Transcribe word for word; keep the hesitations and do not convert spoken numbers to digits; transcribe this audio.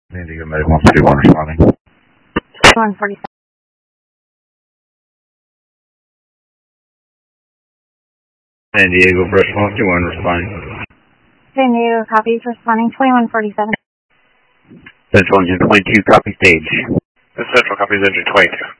San Diego Medical one forty-one responding. one forty-seven. San Diego Brush one fifty-one responding. San Diego copies responding twenty-one forty-seven. Central Engine twenty-two, copy stage. Central copies Engine twenty-two.